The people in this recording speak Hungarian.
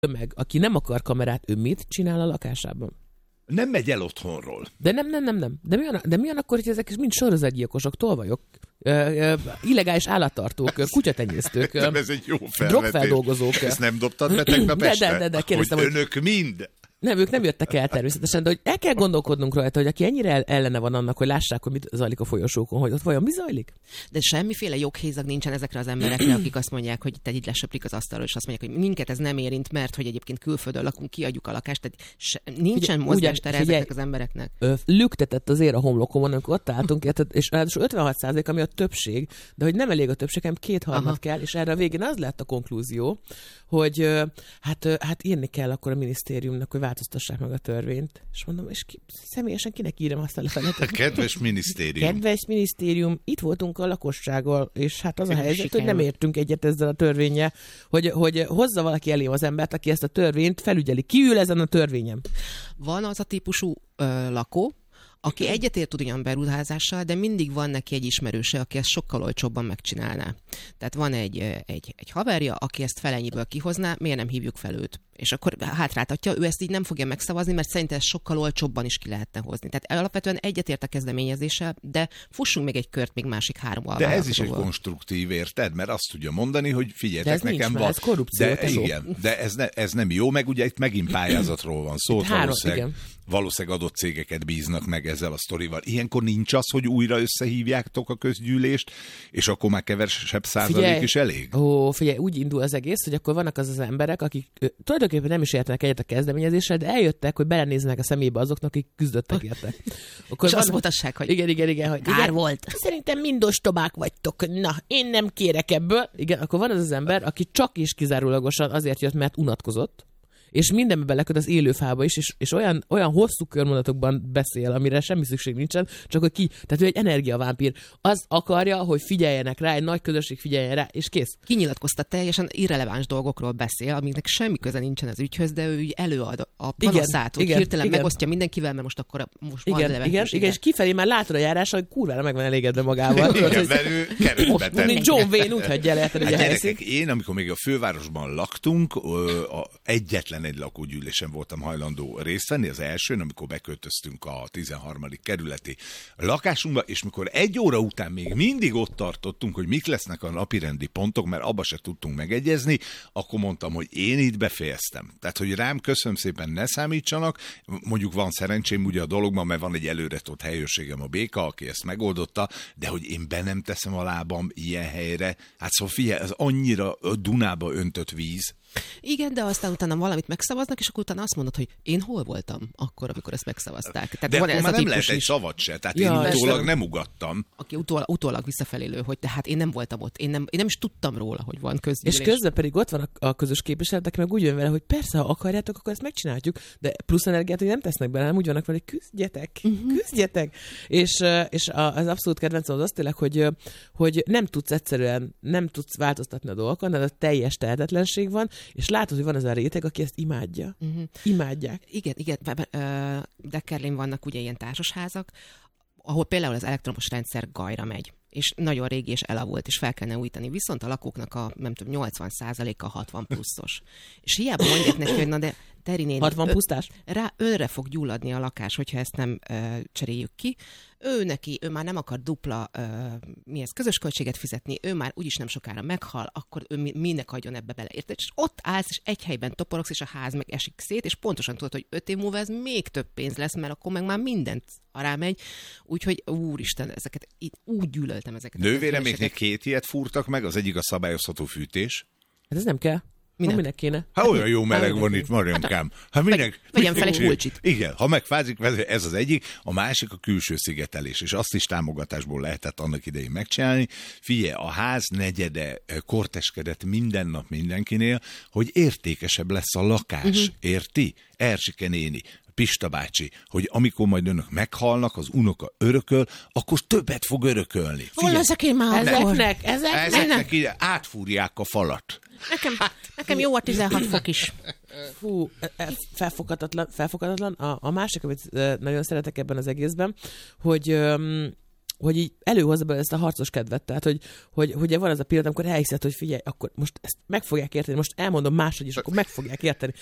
meg, aki nem akar kamerát, ő mit csinál a lakásában? Nem megy el otthonról. De nem. De mi van akkor, hogy ezek is mind sorozatgyilkosok, tolvajok, illegális állattartók, kutyatenyésztők, Ez egy jó felvetés. drogfeldolgozók. Ezt nem dobtad be tegnap este? De kérdeztem, hogy önök mind... Nem, ők nem jöttek el természetesen, de hogy el kell gondolkodnunk rajta, hogy aki ennyire ellene van annak, hogy lássák, hogy mit zajlik a folyosókon, hogy ott vajon mi zajlik? De semmiféle joghézag nincsen ezekre az emberekre, akik azt mondják, hogy te így lesöprik az asztalról, és azt mondják, hogy minket ez nem érint, mert hogy egyébként külföldön lakunk, kiadjuk a lakást, tehát nincsen mozgástere ezeknek az embereknek. Lüktetett az ér a homlokomon, amikor ott álltunk, és ráadásul 56%, ami a többség, de hogy nem elég a többség, hanem 2/3 kell, és erre a végén az lett a konklúzió, hogy hát írni kell akkor a minisztériumnak, hogy változtassák meg a törvényt. És mondom, és személyesen kinek írom azt a levelet? Kedves minisztérium. Kedves minisztérium, itt voltunk a lakossággal, és hát az a helyzet, hogy nem értünk egyet ezzel a törvénnyel, hogy hozza valaki elém az embert, aki ezt a törvényt felügyeli. Ki ül ezen a törvényen? Van az a típusú lakó, aki egyetért ugyan beruházással, de mindig van neki egy ismerőse, aki ezt sokkal olcsóbban megcsinálná. Tehát van egy haverja, aki ezt felennyiből kihozná, miért nem hívjuk fel őt? És akkor hátráltatja, ő ezt így nem fogja megszavazni, mert szerintem ezt sokkal olcsóbban is ki lehetne hozni. Tehát alapvetően egyetért a kezdeményezéssel, de fussunk még egy kört még másik 3 De ez is egy konstruktív, érted? Mert azt tudja mondani, hogy figyeljetek, nekem van. Ez korrupció. De igen, de ez nem jó, meg ugye itt megint pályázatról van szó, valószínűleg adott cégeket bíznak meg ezzel a sztorival. Ilyenkor nincs az, hogy újra összehívjátok a közgyűlést, és akkor már kevesebb százalék is elég? Figyelj, úgy indul az egész, hogy akkor vannak az emberek, akik tulajdonképpen nem is értenek egyet a kezdeményezéssel, de eljöttek, hogy belenéznek a szemébe azoknak, akik küzdöttek érte. És azt mutassák, hogy igen, hogy kár volt. Szerintem mind ostobák vagytok. Na, én nem kérek ebből. Igen, akkor van az ember, aki csak és kizárólagosan azért jött, mert unatkozott, és mindenbe beleköt az élőfába is, és olyan hosszú körmondatokban beszél, amire semmi szükség nincsen, csak hogy tehát ő egy energiavámpír. Az akarja, hogy figyeljenek rá, egy nagy közösség figyeljen rá, és kész. Kinyilatkozta, teljesen irreleváns dolgokról beszél, amiknek semmi köze nincsen az ügyhöz, de ő így előad a panaszát, hogy hirtelen megosztja mindenkivel, mert most igen, és kifelé már látod a járás, hogy kurvára meg van elégedve magával. Igen, mert ő kerülbe tenni. John Wayne úgy hagyja el, hogy a helyszínt. Én, amikor még a fővárosban laktunk, egyetlen egy lakógyűlésen voltam hajlandó részt venni, az elsőn, amikor beköltöztünk a 13. kerületi lakásunkba, és mikor 1 óra után még mindig ott tartottunk, hogy mik lesznek a napirendi pontok, mert abba se tudtunk megegyezni, akkor mondtam, hogy én itt befejeztem. Tehát, hogy rám köszönöm szépen, ne számítsanak, mondjuk van szerencsém ugye a dologban, mert van egy előretolt helyőrségem, a Béka, aki ezt megoldotta, de hogy én be nem teszem a lábam ilyen helyre, hát szóval figyelj, ez annyira Dunába öntött víz. Igen, de aztán utána valamit megszavaznak, és akkor utána azt mondod, hogy én hol voltam akkor, amikor ezt megszavazták. Tehát de van akkor ez már a nem lehet egy is. szavat se, tehát én utólag nem ugattam. Aki utólag visszafelélő, hogy tehát én nem voltam ott, én nem is tudtam róla, hogy van közgyűlés. És közben pedig ott van a közös képviseletek, meg úgy jön vele, hogy persze, ha akarjátok, akkor ezt megcsináljuk, de plusz energiát, hogy nem tesznek bele, nem úgy vannak vele, hogy küzdjetek. És az abszolút kedvencem az tényleg, hogy nem tudsz változtatni a dolgokon, de a teljes tehetetlenség van, és látod, hogy van az a réteg, aki ezt imádja. Imádják. Igen. Deckerlén vannak ugye ilyen társasházak, ahol például az elektromos rendszer gajra megy, és nagyon régi és elavult, és fel kellene újítani. Viszont a lakóknak a, nem tudom, 80%-a 60 pluszos. És hiába mondják neki, hogy na de Teri néni, 60 pusztás? Önre fog gyulladni a lakás, hogyha ezt nem cseréljük ki. Ő már nem akar dupla közös költséget fizetni, ő már úgyis nem sokára meghal, akkor ő minek adjon ebbe bele. Érted? És ott állsz, és egy helyben toporogsz, és a ház meg esik szét, és pontosan tudod, hogy 5 év múlva ez még több pénz lesz, mert akkor meg már mindent arámegy. Úgyhogy úristen, ezeket úgy gyűlöltem ezeket. Nővéreméknek 2 ilyet fúrtak meg, az egyik a szabályozható fűtés. Hát ez nem kell. Minek kéne? Hát olyan jó meleg van itt, Mariankám. Hát minek? Vegyem fel egy pulcsit. Igen, ha megfázik, ez az egyik, a másik a külső szigetelés, és azt is támogatásból lehetett annak idején megcsinálni. Figyelj, a ház negyede korteskedett minden nap mindenkinél, hogy értékesebb lesz a lakás, érti? Erzsike néni, Pista bácsi, hogy amikor majd önök meghalnak, az unoka örököl, akkor többet fog örökölni. Hol leszek én már? Ezeknek ide átfúrják a falat. Nekem jó a 16 fok is. Fú, felfoghatatlan. A másik, amit nagyon szeretek ebben az egészben, hogy hogy így előhozza belőle ezt a harcos kedvet. Tehát, hogy ugye van az a pillanat, amikor elhiszed, hogy figyelj, akkor most ezt meg fogják érteni, most elmondom máshogy, és akkor meg fogják érteni.